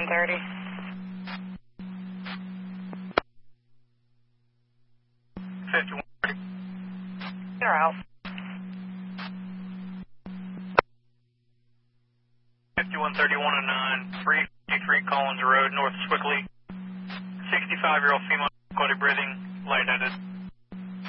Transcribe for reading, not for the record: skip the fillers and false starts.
5130. Center out. 513109, 353 Collins Road, North Swickley. 65-year-old female, quality breathing, lightheaded.